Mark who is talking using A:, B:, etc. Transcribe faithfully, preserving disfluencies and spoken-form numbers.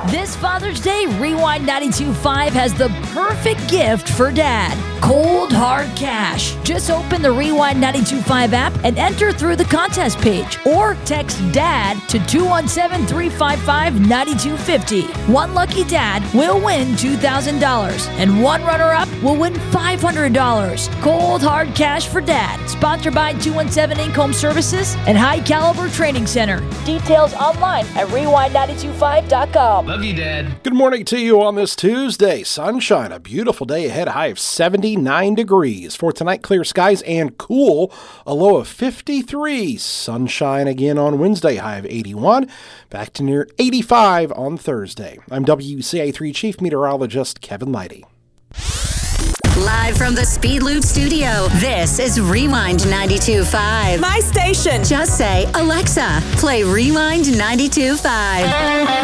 A: This Father's Day, Rewind ninety-two point five has the perfect gift for Dad. Cold Hard Cash. Just open the Rewind ninety-two point five app and enter through the contest page. Or text DAD to two one seven, three five five, nine two five zero. One lucky dad will win two thousand dollars. And one runner-up will win five hundred dollars. Cold Hard Cash for Dad. Sponsored by two one seven Inc Home Services and High Caliber Training Center. Details online at rewind nine two five dot com.
B: Love you, Dad.
C: Good morning to you on this Tuesday. Sunshine, a beautiful day ahead, high of seventy-nine degrees. For tonight, clear skies and cool, a low of fifty-three. Sunshine again on Wednesday, high of eighty-one. Back to near eighty-five on Thursday. I'm W C A three Chief Meteorologist Kevin Leidy.
D: Live from the Speed Loop studio, this is Rewind ninety-two point five.
E: My station.
D: Just say, Alexa, play Rewind ninety-two point five.